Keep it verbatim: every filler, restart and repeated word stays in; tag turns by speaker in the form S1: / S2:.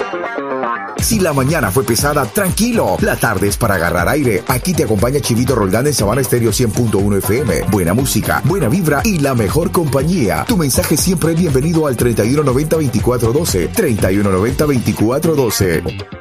S1: Si la mañana fue pesada, tranquilo. La tarde es para agarrar aire. Aquí te acompaña Chivito Roldán en Sabana Estéreo cien punto uno F M. Buena música, buena vibra y la mejor compañía. Tu mensaje siempre es bienvenido al treinta y uno noventa veinticuatro doce. treinta y uno noventa veinticuatro doce.